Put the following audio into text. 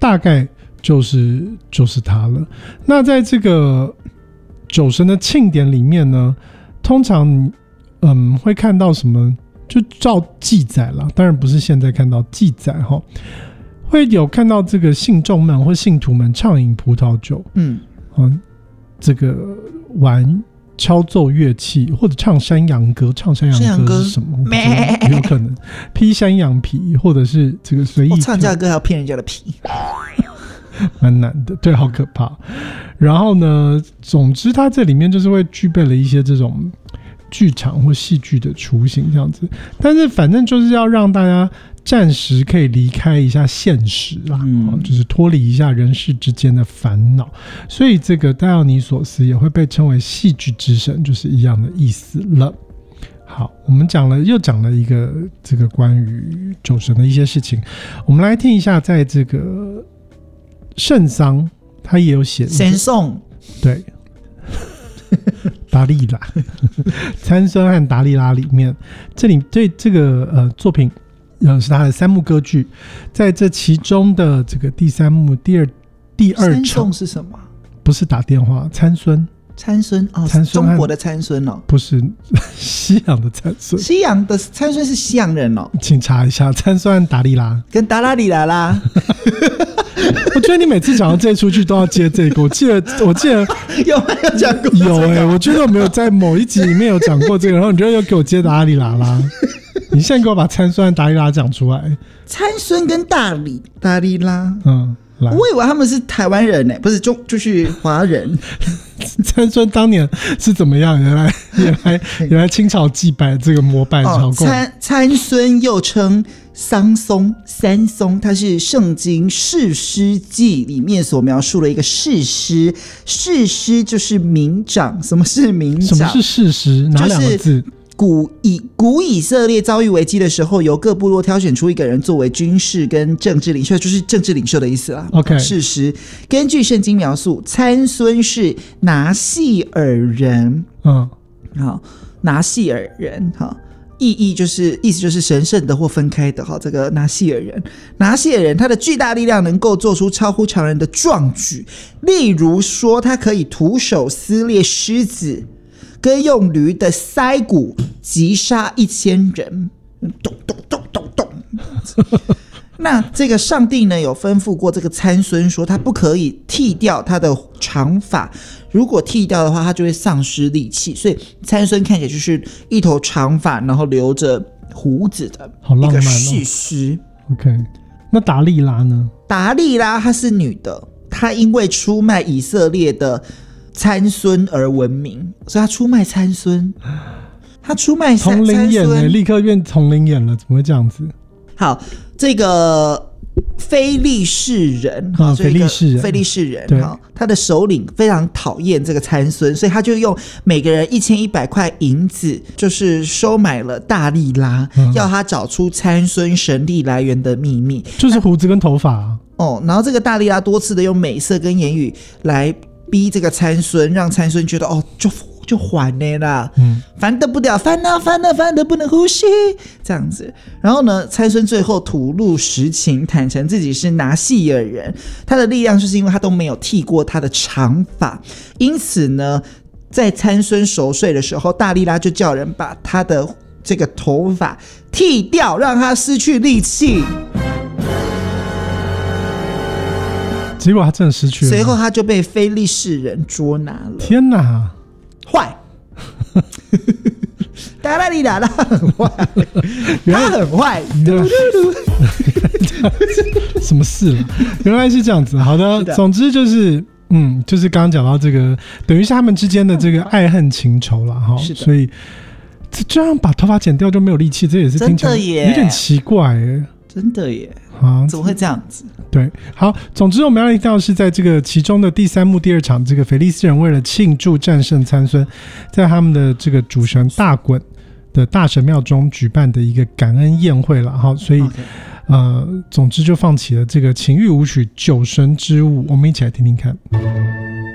大概就是他了。那在这个酒神的庆典里面呢，通常会看到什么？就照记载啦，当然不是现在看到记载哈，会有看到这个信众们或信徒们畅饮葡萄酒，这个玩敲奏乐器或者唱山羊歌。唱山羊歌是什么？有可能披山羊皮，或者是这个随意唱这歌还要骗人家的皮， 蛮难的，对，好可怕。然后呢，总之它这里面就是会具备了一些这种剧场或戏剧的雏形这样子，但是反正就是要让大家暂时可以离开一下现实啦，就是脱离一下人世之间的烦恼，所以这个戴奥尼索斯也会被称为戏剧之神，就是一样的意思了。好，我们又讲了一个这个关于酒神的一些事情，我们来听一下，在这个圣桑他也有写神颂， 对。达利拉参孙和达利拉里面，这个作品是他的3幕歌剧，在这其中的这个第3幕第二场，参孙是什么？ 不是打电话，参孙哦， 中国的参孙哦， 不是西洋的参孙， 西洋的参孙是西洋人哦， 请查一下参孙和达利拉跟达拉里拉啦。 我觉得你每次讲到这出剧都要接这个，我记得有没有讲过、这个？ 有我觉得我没有在某一集里面有讲过这个，然后你就又给我接达利拉啦。你现在给我把参孙和达利拉讲出来。 参孙跟达利拉， 我以为他们是台湾人呢，不是就是华人。 参孙当年是怎么样？原来清朝祭拜这个膜拜朝贡。 参孙又称三松，它是圣经士师记里面所描述的一个士师。士师就是民长。什么是民长？ 什么是士师？哪两个字？ 古以色列遭遇危机的时候，由各部落挑选出一个人作为军事跟政治领袖，就是政治领袖的意思啦。 OK， 士师。根据圣经描述，参孙是拿细尔人。好，拿细尔人，好，意思就是神圣的或分开的。好，这个拿细尔人，他的巨大力量能够做出超乎常人的壮举，例如说，他可以徒手撕裂狮子。跟用驴的腮骨击杀1000人，咚咚咚咚咚。那这个上帝呢，有吩咐过这个参孙说，他不可以剃掉他的长发，如果剃掉的话，他就会丧失力气。所以参孙看起来就是一头长发，然后留着胡子的一个士师。 OK， 那达利拉呢？ 达利拉她是女的，她因为出卖以色列的参孙而闻名，所以他出卖参孙，他出卖同龄眼立刻变同龄眼了，怎么会这样子？ 好，这个非利士人，非利士人，他的首领非常讨厌这个参孙，所以他就用每个人1100块银子，就是收买了大利拉，要他找出参孙神力来源的秘密， 就是胡子跟头发然后这个大利拉多次的用美色跟言语来逼这个参孙，让参孙觉得就还了啦，烦得不了，烦得不能呼吸，这样子。然后呢，参孙最后吐露实情，坦诚自己是拿细尔人，他的力量就是因为他都没有剃过他的长发，因此呢，在参孙熟睡的时候，大利拉就叫人把他的这个头发剃掉，让他失去力气。 结果他真的失去了， 随后他就被非利士人捉拿了。 天哪， 坏！达拉里达拉很坏，他很坏， 什么事了？原来是这样子。好的，总之就是就是刚刚讲到这个，等于是他们之间的这个爱恨情仇了哈。所以这样把头发剪掉就没有力气，这也是听起来有点奇怪耶。 真的耶，怎么会这样子？ 对，好，总之我们要提到是在这个其中的第3幕第2场，这个腓力斯人为了庆祝战胜参孙，在他们的这个主神大衮的大神庙中举办的一个感恩宴会了哈，所以总之就放起了这个情欲舞曲《酒神之舞》，我们一起来听听看。